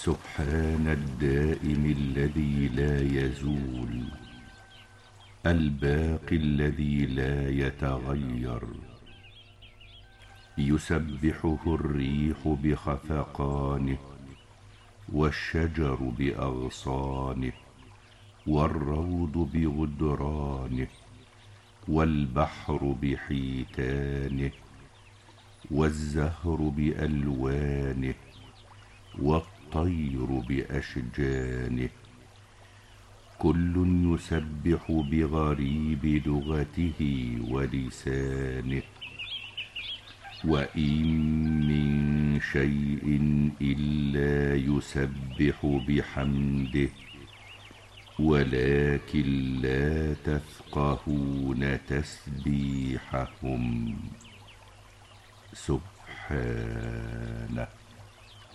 سبحان الدائم الذي لا يزول، الباقي الذي لا يتغير، يسبحه الريح بخفقانه، والشجر بأغصانه، والروض بغدرانه، والبحر بحيتانه، والزهر بألوانه، والطير بأشجانه، كل يسبح بغريب لغته ولسانه. وإن من شيء إلا يسبح بحمده، ولكن لا تفقهون تسبيحهم. سبحانه.